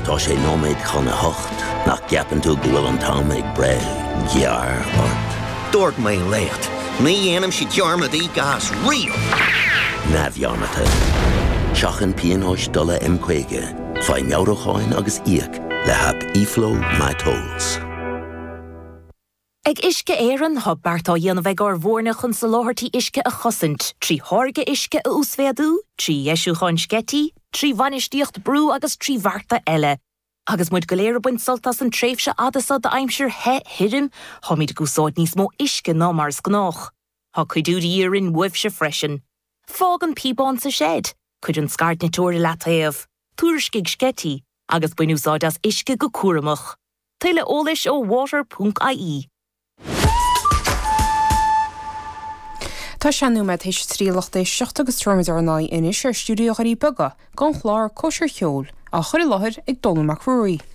tá sé nóméid chuna hocht nach ceapan tú go bhfuil an táim ag bre gear ort. Dúirt mé lécht, ní dhéanam si dearmadí gas riamh. Na bhearmata. Seachan píonóis dula M-Quaige, fáin meabhracháin agus íoc le hab E-Flow My Tolls. Ag isce éireann tha beartá dhéanamh ag ar bhórna chun sa láthirtí isce a chosint, trí thorga isce a úsféadú, trí dheisiúcháin scetí, trí bhanistíocht brú agus trí bharta eile. Agus muid go léir buint soltas an tréimhse adasa de aimsir hirim, tha míid gúsáid níos mó isce ná mars gnách. Tha chuidúdaí íorin uibhse freisin. Fágan píbán sa shed, chuid an scart na tóir leataíomh, tuairiscigh scetí, agus buinúsáid as isce go cuaramach. Tuile ólais ó water.ie. Tá seanú me éis trílaachta 7 agus troimear ná inis ar stúdio choirí buga, gan chlár cóisiir cheol, a chuir láthir ag Donald McCrory.